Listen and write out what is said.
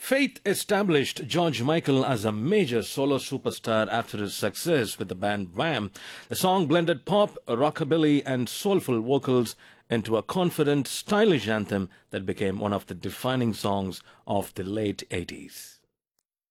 Faith established George Michael as a major solo superstar after his success with the band Wham. The song blended pop, rockabilly, and soulful vocals into a confident, stylish anthem that became one of the defining songs of the late 80s.